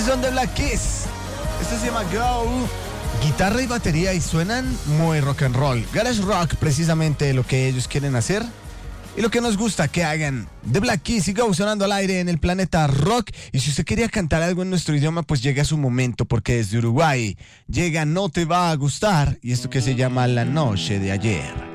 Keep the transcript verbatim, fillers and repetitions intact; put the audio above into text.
Ellos son de Black Keys. Esto se llama Go. Guitarra y batería y suenan muy rock and roll. Garage rock, precisamente lo que ellos quieren hacer. Y lo que nos gusta que hagan. The Black Keys y Go sonando al aire en el planeta rock. Y si usted quería cantar algo en nuestro idioma, pues llega su momento, porque desde Uruguay llega No Te Va a Gustar y esto que se llama La Noche de Ayer.